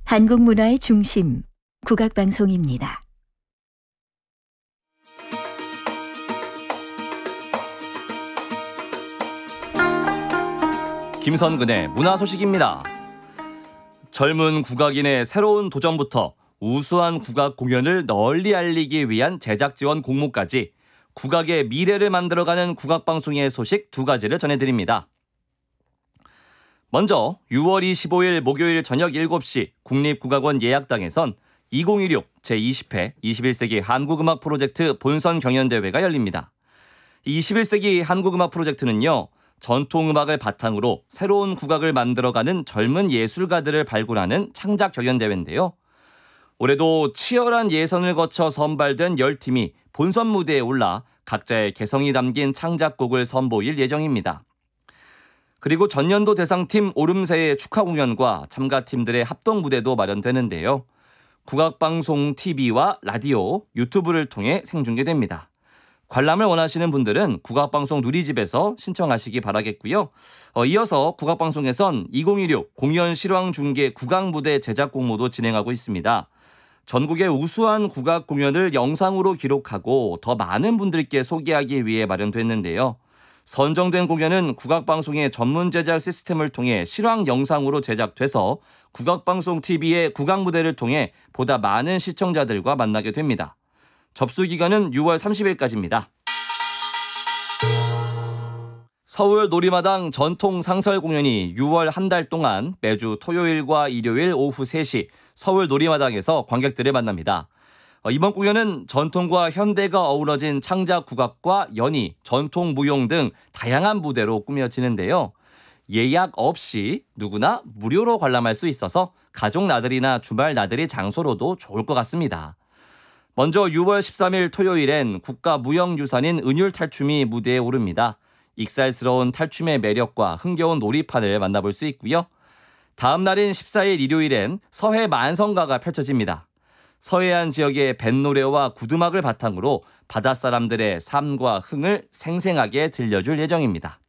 한국 문화의 중심, 국악방송입니다. 김선근의 문화 소식입니다. 젊은 국악인의 새로운 도전부터 우수한 국악 공연을 널리 알리기 위한 제작 지원 공모까지 국악의 미래를 만들어가는 국악방송의 소식 두 가지를 전해드립니다. 먼저 6월 25일 목요일 저녁 7시 국립국악원 예약당에선 2016 제20회 21세기 한국음악 프로젝트 본선 경연대회가 열립니다. 21세기 한국음악 프로젝트는요, 전통음악을 바탕으로 새로운 국악을 만들어가는 젊은 예술가들을 발굴하는 창작 경연대회인데요. 올해도 치열한 예선을 거쳐 선발된 10팀이 본선 무대에 올라 각자의 개성이 담긴 창작곡을 선보일 예정입니다. 그리고 전년도 대상팀 오름새의 축하 공연과 참가팀들의 합동 무대도 마련되는데요. 국악방송 TV와 라디오, 유튜브를 통해 생중계됩니다. 관람을 원하시는 분들은 국악방송 누리집에서 신청하시기 바라겠고요. 이어서 국악방송에선 2016 공연 실황 중계 국악무대 제작 공모도 진행하고 있습니다. 전국의 우수한 국악 공연을 영상으로 기록하고 더 많은 분들께 소개하기 위해 마련됐는데요. 선정된 공연은 국악방송의 전문 제작 시스템을 통해 실황 영상으로 제작돼서 국악방송 TV의 국악무대를 통해 보다 많은 시청자들과 만나게 됩니다. 접수 기간은 6월 30일까지입니다. 서울 놀이마당 전통 상설 공연이 6월 한 달 동안 매주 토요일과 일요일 오후 3시 서울 놀이마당에서 관객들을 만납니다. 이번 공연은 전통과 현대가 어우러진 창작 국악과 연희, 전통 무용 등 다양한 무대로 꾸며지는데요. 예약 없이 누구나 무료로 관람할 수 있어서 가족 나들이나 주말 나들이 장소로도 좋을 것 같습니다. 먼저 6월 13일 토요일엔 국가무형유산인 은율탈춤이 무대에 오릅니다. 익살스러운 탈춤의 매력과 흥겨운 놀이판을 만나볼 수 있고요. 다음 날인 14일 일요일엔 서해 만성가가 펼쳐집니다. 서해안 지역의 뱃노래와 구두막을 바탕으로 바닷사람들의 삶과 흥을 생생하게 들려줄 예정입니다.